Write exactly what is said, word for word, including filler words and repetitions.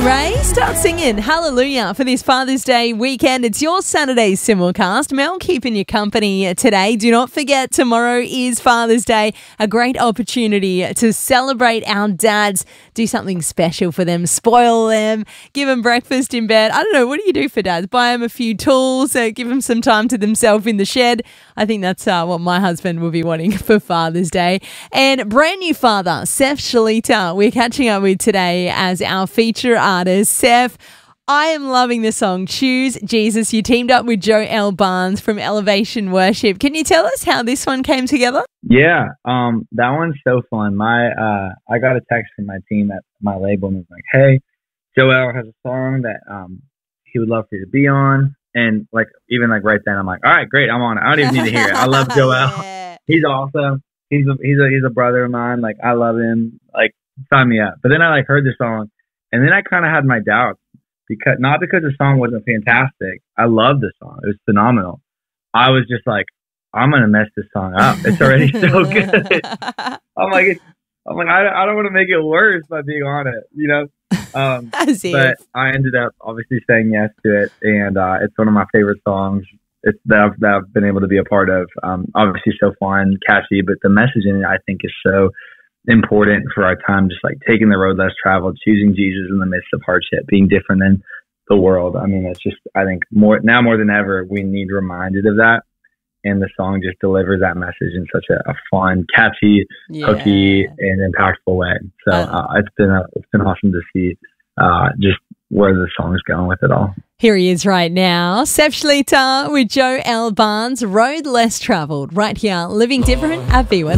Ray, start singing Hallelujah for this Father's Day weekend. It's your Saturday simulcast. Mel keeping you company today. Do not forget, tomorrow is Father's Day. A great opportunity to celebrate our dads, do something special for them, spoil them, give them breakfast in bed. I don't know, what do you do for dads? Buy them a few tools, uh, give them some time to themselves in the shed. I think that's uh, what my husband will be wanting for Father's Day. And brand new father, Seth Shalita, we're catching up with today as our feature artist. Seth, I am loving the song Choose Jesus. You teamed up with Joel Barnes from Elevation Worship. Can you tell us how this one came together? Yeah, um, that one's so fun. My uh, I got a text from my team at my label and was like, "Hey, Joel has a song that um, he would love for you to be on." And like even like right then, I'm like, "All right, great, I'm on it. I don't even need to hear it. I love Joel. Yeah. He's awesome. He's a, he's a he's a brother of mine. Like I love him. Like sign me up." But then I like heard the song, and then I kind of had my doubts. Because not because the song wasn't fantastic. I love the song. It was phenomenal. I was just like, I'm gonna mess this song up. It's already so good. I'm like, I'm like, I, I don't want to make it worse by being on it, you know. Um, but I ended up obviously saying yes to it, and uh, it's one of my favorite songs. It's that I've, that I've been able to be a part of. Um, obviously, so fun, catchy, but the message in it I think is so important for our time, just like taking the road less traveled, choosing Jesus in the midst of hardship, being different than the world. I mean, it's just, I think more now more than ever, we need reminded of that. And the song just delivers that message in such a, a fun, catchy, yeah. hooky, and impactful way. So uh, it's been a, it's been awesome to see uh, just where the song's going with it all. Here he is right now, Seth Shalita with Joel Barnes, Road Less Traveled, right here, Living Different at B one.